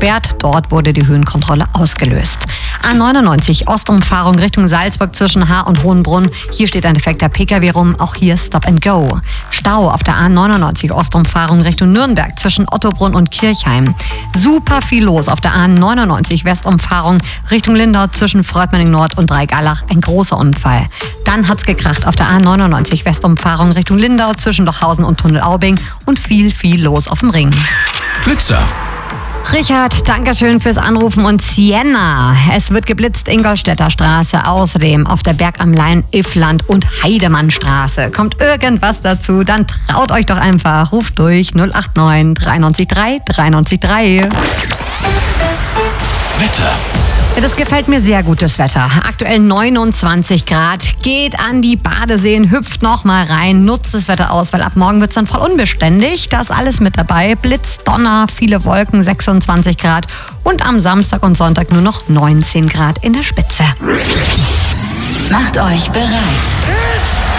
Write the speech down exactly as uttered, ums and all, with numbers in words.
gesperrt. Dort wurde die Höhenkontrolle ausgelöst. A neunundneunzig Ostumfahrung Richtung Salzburg zwischen Haar und Hohenbrunn. Hier steht ein defekter Pkw rum. Auch hier Stop and Go. Stau auf der A neunundneunzig Ostumfahrung Richtung Nürnberg zwischen Ottobrunn und Kirchheim. Super viel los auf der A neunundneunzig Westumfahrung Richtung Lindau zwischen Freudmenning Nord und Dreigalach. Ein großer Unfall. Dann hat's gekracht auf der A neunundneunzig Westumfahrung Richtung Lindau zwischen Lochhausen und Tunnel-Aubing und viel, viel los auf dem Ring. Blitzer. Richard, Dankeschön fürs Anrufen und Sienna. Es wird geblitzt Ingolstädter Straße, außerdem auf der Berg am Laim, Iffland und Heidemannstraße. Kommt irgendwas dazu, dann traut euch doch einfach. Ruft durch null acht neun drei neun drei drei neun drei. Wetter. Das gefällt mir sehr gut, das Wetter. Aktuell neunundzwanzig Grad. Geht an die Badeseen, hüpft noch mal rein, nutzt das Wetter aus, weil ab morgen wird es dann voll unbeständig. Da ist alles mit dabei. Blitz, Donner, viele Wolken, sechsundzwanzig Grad. Und am Samstag und Sonntag nur noch neunzehn Grad in der Spitze. Macht euch bereit.